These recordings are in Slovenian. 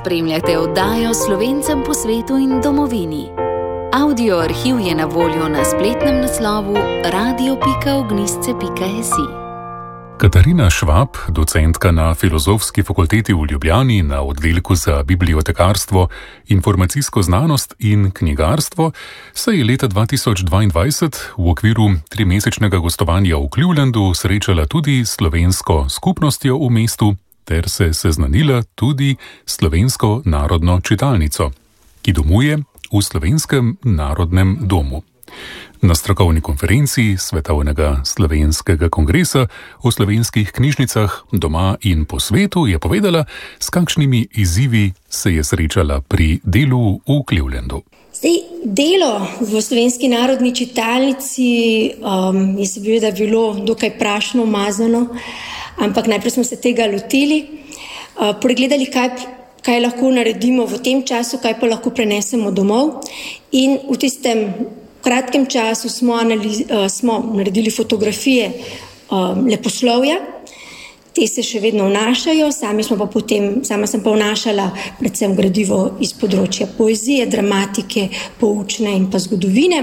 spremljate oddajo Slovencem po svetu in domovini. Audio arhiv je na voljo na spletnem naslovu radio.ognisce.si. Katarina Švab, docentka na Filozofski fakulteti v Ljubljani na oddelku za bibliotekarstvo, informacijsko znanost in knjigarstvo, se je leta 2022 v okviru 3-mesečnega gostovanja v Clevelandu srečala tudi s slovensko skupnostjo v mestu ter se seznanila tudi s Slovensko narodno čitalnico, ki domuje v Slovenskem narodnem domu. Na strokovni konferenci Svetovnega slovenskega kongresa o slovenskih knjižnicah doma in po svetu je povedala, s kakšnimi izzivi se je srečala pri delu v Clevelandu. Delo v Slovenski narodni čitalnici je seveda bilo dokaj prašno umazano, ampak najprej smo se tega lotili, pregledali, kaj lahko naredimo v tem času, kaj pa lahko prenesemo domov, in v tistem kratkem času smo naredili fotografije leposlovja. Te se še vedno vnašajo, sama sem pa vnašala predvsem gradivo iz področja poezije, dramatike, poučne in pa zgodovine.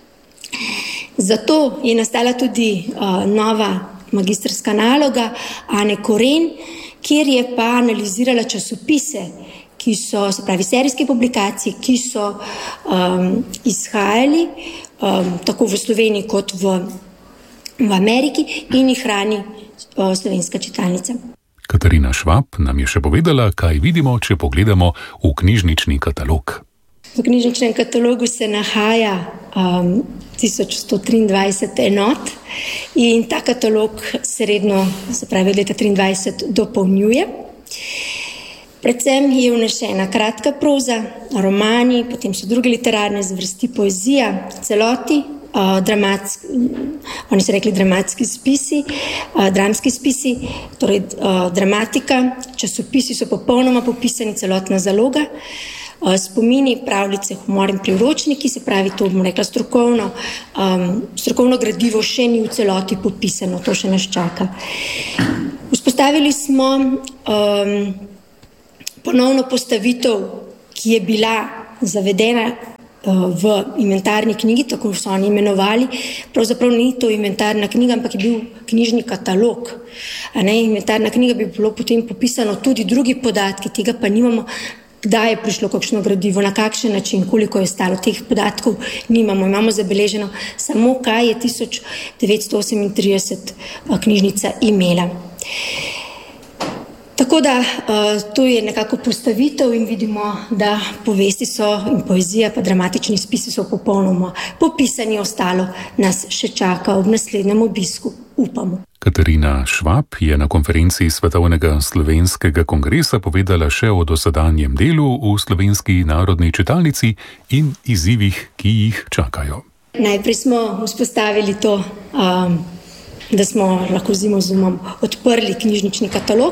Zato je nastala tudi nova magistrska naloga Ane Koren, kjer je pa analizirala časopise, ki so, se pravi serijske publikacije, ki so izhajali tako v Sloveniji kot v Ameriki in jih hrani Slovenska čitalnica. Katarina Švab nam je še povedala, kaj vidimo, če pogledamo v knjižnični katalog. V knjižničnem katalogu se nahaja 1123 enot in ta katalog sredno, se pravi od leta 23, dopolnjuje. Predvsem je vnešena kratka proza, romani, potem so druge literarne zvrsti, poezija, celoti, oni so rekli dramatski spisi, dramski spisi, torej dramatika, časopisi so popolnoma popisani, celotna zaloga, spomini, pravljice, humor in priročniki, se pravi, to bomo rekla strokovno gradivo še ni v celoti popisano, to še nas čaka. Vzpostavili smo ponovno postavitev, ki je bila zavedena v inventarni knjigi, tako so oni imenovali. Pravzaprav ni to inventarna knjiga, ampak je bil knjižni katalog. Inventarna knjiga bi bilo potem popisano tudi drugi podatki, tega pa nimamo, kdaj je prišlo kakšno gradivo, na kakšen način, koliko je stalo. Teh podatkov nimamo. Imamo zabeleženo samo, kaj je 1938 knjižnica imela. Tako da to je nekako postavitev in vidimo, da povesti so in poezija pa dramatični spisi so popolnoma popisani, ostalo nas še čaka ob naslednjem obisku, upamo. Katarina Švab je na konferenci Svetovnega slovenskega kongresa povedala še o dosedanjem delu v Slovenski narodni čitalnici in izzivih, ki jih čakajo. Najprej smo vzpostavili to, da smo lahko z izumom odprli knjižnični katalog,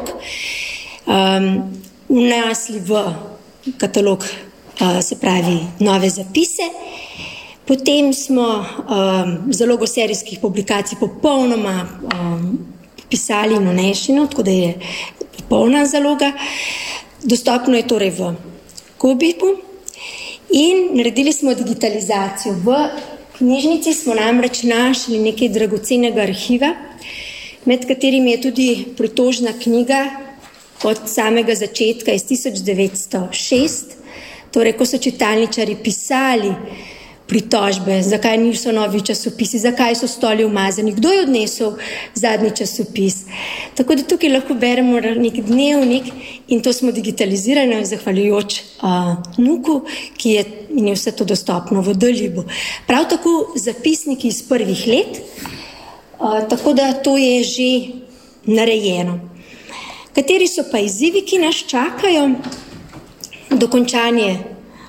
vnesli v katalog, se pravi, nove zapise. Potem smo zalogo serijskih publikacij popolnoma pisali in vnešeno, tako da je popolna zaloga. Dostopno je torej v Kobibu in naredili smo digitalizacijo. V knjižnici smo namreč našli nekaj dragocenega arhiva, med katerimi je tudi pritožna knjiga od samega začetka iz 1906, torej ko so čitalničari pisali pritožbe, zakaj niso novi časopisi, zakaj so stoli umazani, kdo je odnesel zadnji časopis. Tako da tukaj lahko beremo nek dnevnik in to smo digitalizirali zahvaljujoč NUK-u, ki je vse to dostopno v Dolibu. Prav tako zapisniki iz prvih let, tako da to je že narejeno. Kateri so pa izzivi, ki nas čakajo? Dokončanje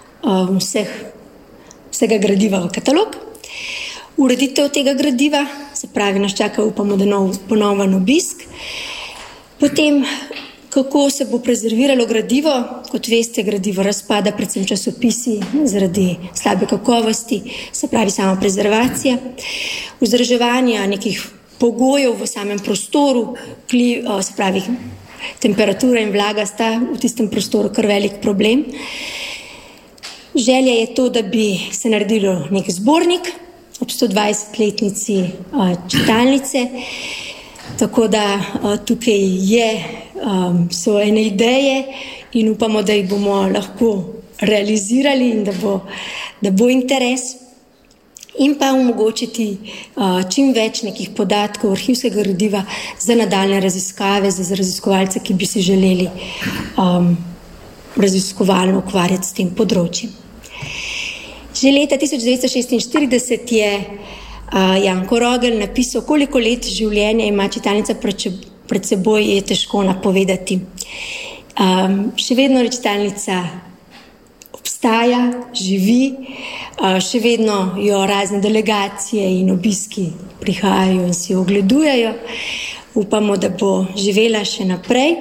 vsega gradiva v katalog, ureditev tega gradiva, se pravi, nas čaka, upamo, da ponoven obisk. Potem, kako se bo prezerviralo gradivo, kot veste, gradivo razpada, predvsem časopisi zaradi slabe kakovosti, se pravi, sama prezervacija, vzdrževanje nekih pogojev v samem prostoru, se pravi, temperatura in vlaga sta v tistem prostoru kar velik problem. Želja je to, da bi se naredilo nek zbornik ob 120-letnici čitalnice, tako da tukaj so ene ideje in upamo, da jih bomo lahko realizirali in da bo interes. In pa omogočiti čim več nekih podatkov arhivskega gradiva za nadaljne raziskave, za raziskovalce, ki bi si želeli raziskovalno ukvarjati s tem področjem. Že leta 1946 je Janko Rogelj napisal, koliko let življenja ima čitalnica pred seboj, je težko napovedati. Še vedno čitalnica obstaja, živi, še vedno jo razne delegacije in obiski prihajajo in si ogledujejo. Upamo, da bo živela še naprej.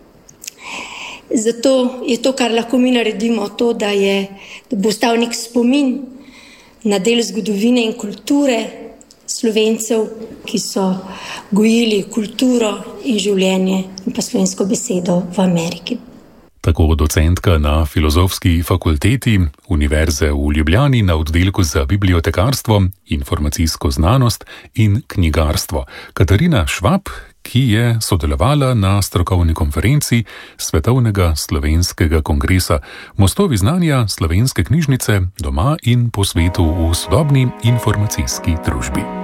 Zato je to, kar lahko mi naredimo, to, da bo ostal nek spomin na del zgodovine in kulture Slovencev, ki so gojili kulturo in življenje in pa slovensko besedo v Ameriki. Tako docentka na Filozofski fakulteti Univerze v Ljubljani na oddelku za bibliotekarstvo, informacijsko znanost in knjigarstvo Katarina Švab, ki je sodelovala na strokovni konferenci Svetovnega slovenskega kongresa Mostovi znanja slovenske knjižnice doma in po svetu v sodobni informacijski družbi.